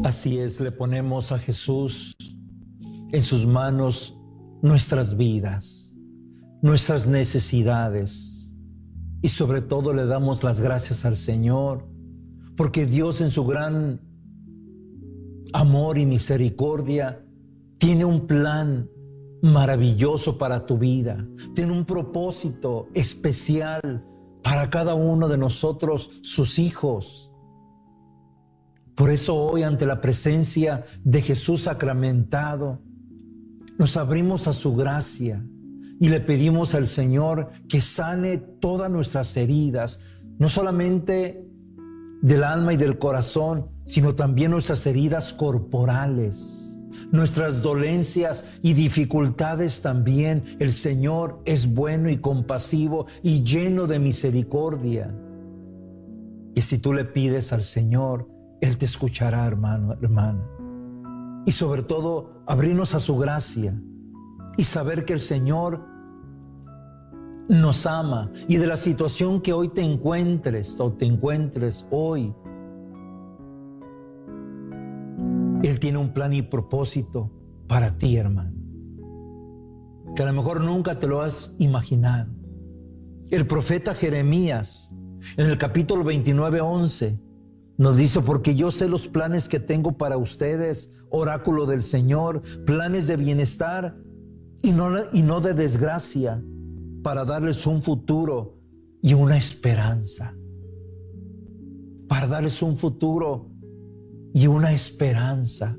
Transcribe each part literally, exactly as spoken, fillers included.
Así es, le ponemos a Jesús en sus manos nuestras vidas, nuestras necesidades, y sobre todo le damos las gracias al Señor, porque Dios en su gran amor y misericordia tiene un plan maravilloso para tu vida, tiene un propósito especial para cada uno de nosotros, sus hijos. Por eso hoy, ante la presencia de Jesús sacramentado, nos abrimos a su gracia y le pedimos al Señor que sane todas nuestras heridas, no solamente del alma y del corazón, sino también nuestras heridas corporales, nuestras dolencias y dificultades también. El Señor es bueno y compasivo y lleno de misericordia. Y si tú le pides al Señor, Él te escuchará, hermano, hermana. Y sobre todo, abrirnos a su gracia y saber que el Señor nos ama. Y de la situación que hoy te encuentres o te encuentres hoy, Él tiene un plan y propósito para ti, hermano, que a lo mejor nunca te lo has imaginado. El profeta Jeremías, en el capítulo veintinueve, once, nos dice: porque yo sé los planes que tengo para ustedes, oráculo del Señor, planes de bienestar y no, y no de desgracia, para darles un futuro y una esperanza. Para darles un futuro y una esperanza.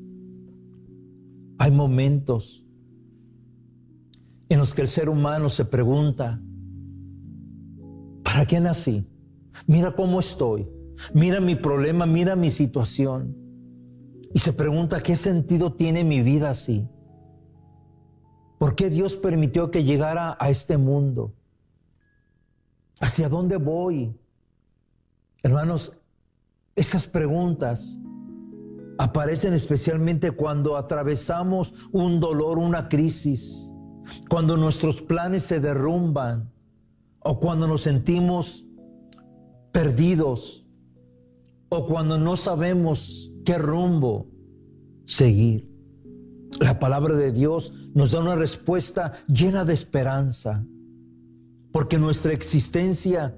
Hay momentos en los que el ser humano se pregunta: ¿para qué nací? Mira cómo estoy. Mira mi problema, mira mi situación. Y se pregunta: ¿qué sentido tiene mi vida así? ¿Por qué Dios permitió que llegara a este mundo? ¿Hacia dónde voy? Hermanos, estas preguntas aparecen especialmente cuando atravesamos un dolor, una crisis, cuando nuestros planes se derrumban o cuando nos sentimos perdidos, o cuando no sabemos qué rumbo seguir. La palabra de Dios nos da una respuesta llena de esperanza, porque nuestra existencia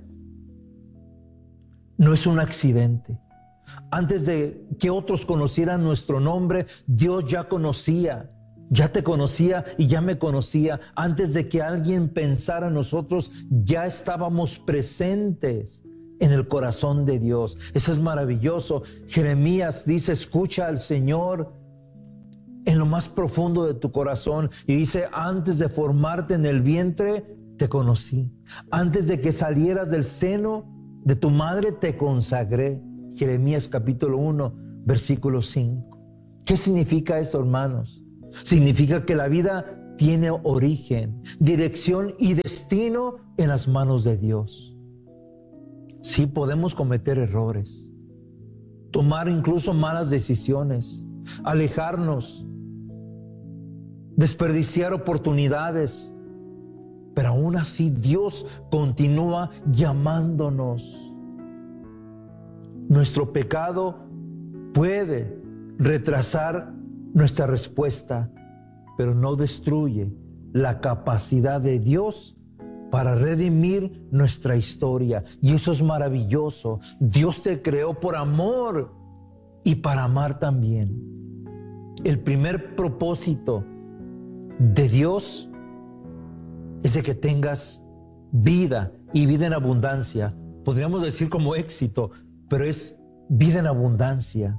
no es un accidente. Antes de que otros conocieran nuestro nombre, Dios ya conocía, ya te conocía y ya me conocía. Antes de que alguien pensara en nosotros, ya estábamos presentes en el corazón de Dios. Eso es maravilloso. Jeremías dice: escucha al Señor en lo más profundo de tu corazón. Y dice: antes de formarte en el vientre, te conocí. Antes de que salieras del seno de tu madre, te consagré. Jeremías capítulo uno, versículo cinco. ¿Qué significa esto, hermanos? Significa que la vida tiene origen, dirección y destino en las manos de Dios. Sí, podemos cometer errores, tomar incluso malas decisiones, alejarnos, desperdiciar oportunidades, pero aún así Dios continúa llamándonos. Nuestro pecado puede retrasar nuestra respuesta, pero no destruye la capacidad de Dios para redimir nuestra historia. Y eso es maravilloso. Dios te creó por amor y para amar también. El primer propósito de Dios es de que tengas vida y vida en abundancia. Podríamos decir como éxito, pero es vida en abundancia.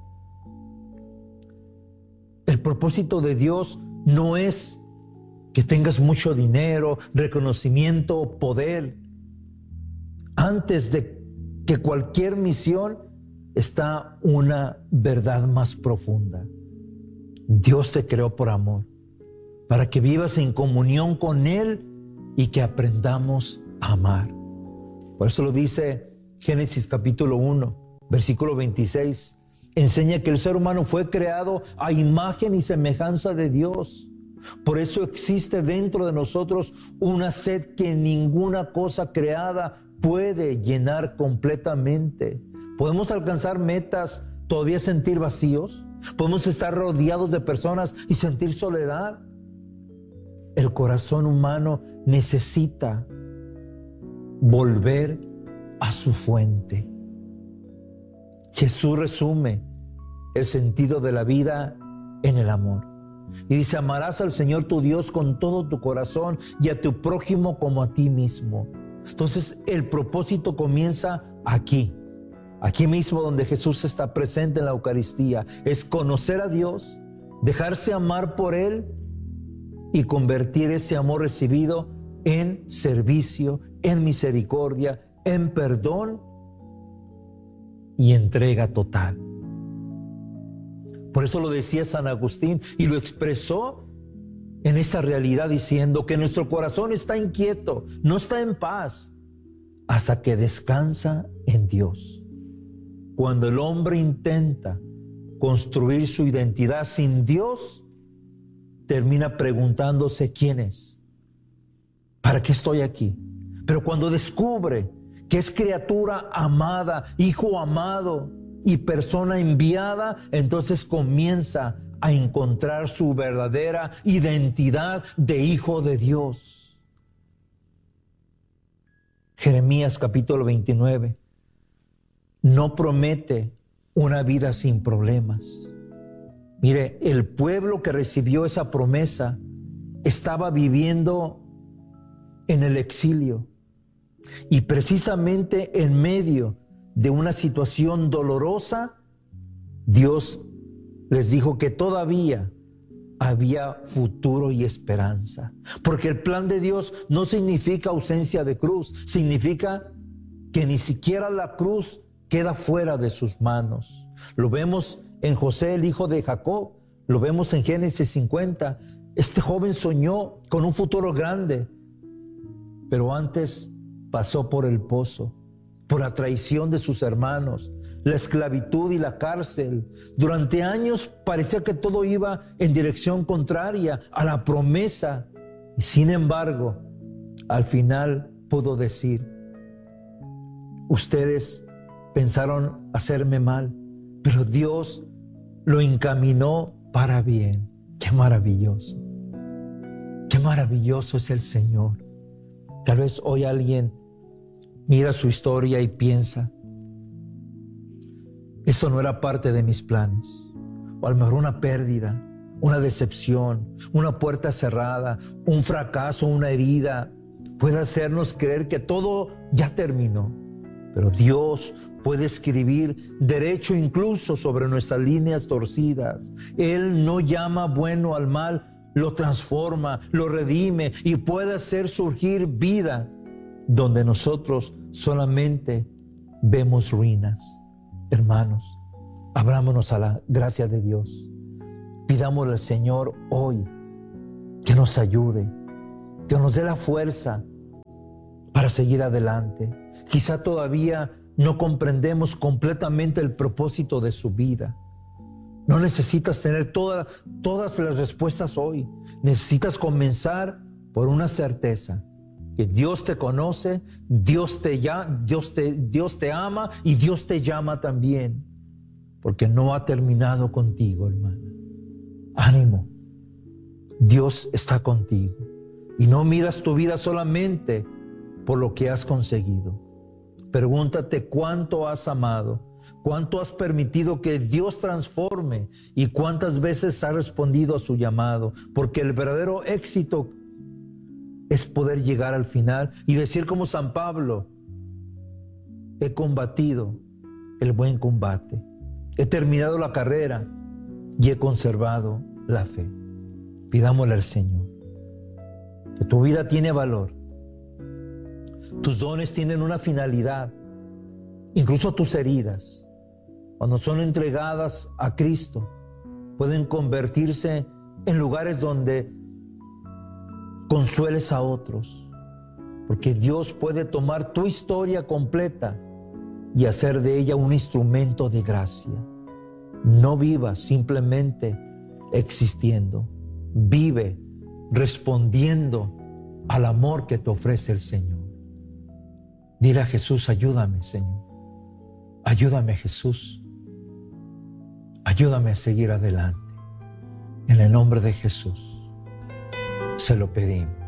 El propósito de Dios no es que tengas mucho dinero, reconocimiento, poder. Antes de que cualquier misión está una verdad más profunda. Dios te creó por amor, para que vivas en comunión con Él y que aprendamos a amar. Por eso lo dice Génesis capítulo uno, versículo veintiséis. Enseña que el ser humano fue creado a imagen y semejanza de Dios. Por eso existe dentro de nosotros una sed que ninguna cosa creada puede llenar completamente. Podemos alcanzar metas todavía sentir vacíos. Podemos estar rodeados de personas y sentir soledad. El corazón humano necesita volver a su fuente. Jesús resume el sentido de la vida en el amor. Y dice: amarás al Señor tu Dios con todo tu corazón y a tu prójimo como a ti mismo. Entonces el propósito comienza aquí, aquí mismo donde Jesús está presente en la Eucaristía. Es conocer a Dios, dejarse amar por Él y convertir ese amor recibido en servicio, en misericordia, en perdón y entrega total. Por eso lo decía San Agustín y lo expresó en esa realidad diciendo que nuestro corazón está inquieto, no está en paz, hasta que descansa en Dios. Cuando el hombre intenta construir su identidad sin Dios, termina preguntándose quién es, para qué estoy aquí. Pero cuando descubre que es criatura amada, hijo amado y persona enviada, entonces comienza a encontrar su verdadera identidad de hijo de Dios. Jeremías capítulo veintinueve no promete una vida sin problemas. Mire, el pueblo que recibió esa promesa estaba viviendo en el exilio y precisamente en medio de una situación dolorosa, Dios les dijo que todavía había futuro y esperanza. Porque el plan de Dios no significa ausencia de cruz, significa que ni siquiera la cruz queda fuera de sus manos. Lo vemos en José, el hijo de Jacob, lo vemos en Génesis cincuenta. Este joven soñó con un futuro grande, pero antes pasó por el pozo, por la traición de sus hermanos, la esclavitud y la cárcel. Durante años parecía que todo iba en dirección contraria a la promesa. Y sin embargo, al final pudo decir: ustedes pensaron hacerme mal, pero Dios lo encaminó para bien. ¡Qué maravilloso! ¡Qué maravilloso es el Señor! Tal vez hoy alguien mira su historia y piensa: esto no era parte de mis planes. O a lo mejor una pérdida, una decepción, una puerta cerrada, un fracaso, una herida, puede hacernos creer que todo ya terminó. Pero Dios puede escribir derecho incluso sobre nuestras líneas torcidas. Él no llama bueno al mal, lo transforma, lo redime y puede hacer surgir vida donde nosotros solamente vemos ruinas. Hermanos, abrámonos a la gracia de Dios. Pidámosle al Señor hoy que nos ayude, que nos dé la fuerza para seguir adelante. Quizá todavía no comprendemos completamente el propósito de su vida. No necesitas tener toda, todas las respuestas hoy. Necesitas comenzar por una certeza: que Dios te conoce, Dios te, Dios, te, Dios te ama y Dios te llama también. Porque no ha terminado contigo, hermana. Ánimo. Dios está contigo. Y no miras tu vida solamente por lo que has conseguido. Pregúntate cuánto has amado, cuánto has permitido que Dios transforme y cuántas veces has respondido a su llamado. Porque el verdadero éxito es poder llegar al final y decir como San Pablo: he combatido el buen combate, he terminado la carrera y he conservado la fe. Pidámosle al Señor que tu vida tiene valor, tus dones tienen una finalidad, incluso tus heridas, cuando son entregadas a Cristo, pueden convertirse en lugares donde consueles a otros, porque Dios puede tomar tu historia completa y hacer de ella un instrumento de gracia. No vivas simplemente existiendo, vive respondiendo al amor que te ofrece el Señor. Dile a Jesús: ayúdame, Señor, ayúdame, Jesús. Ayúdame a seguir adelante. En el nombre de Jesús se lo pedimos.